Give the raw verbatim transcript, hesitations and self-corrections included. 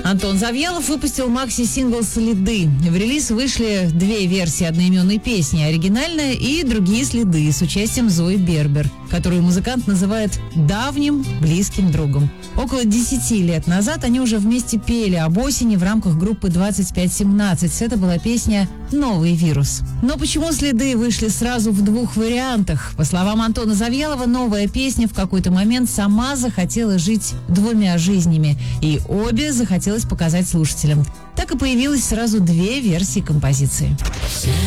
Антон Завьялов выпустил макси-сингл «Следы». В релиз вышли две версии одноименной песни, оригинальная и другие следы, с участием Зои Бербер, которую музыкант называет давним близким другом. Около десяти лет назад они уже вместе пели об осени в рамках группы двадцать пять семнадцать. Это была песня «Новый вирус». Но почему «Следы» вышли сразу в двух вариантах? По словам Антона Завьялова, новая песня в какой-то момент сама захотела жить двумя жизнями, и обе захотелось показать слушателям. Так и появилось сразу две версии композиции.